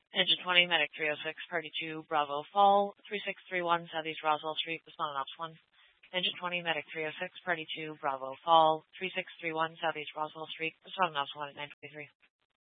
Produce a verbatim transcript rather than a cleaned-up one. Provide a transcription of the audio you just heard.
Engine twenty, Medic three oh six, Party two, Bravo Fall, three six three one Southeast Roswell Street, respond on Ops one. Engine twenty, Medic three oh six, Party two, Bravo Fall, three six three one Southeast Roswell Street, respond on Ops one at nine twenty-three.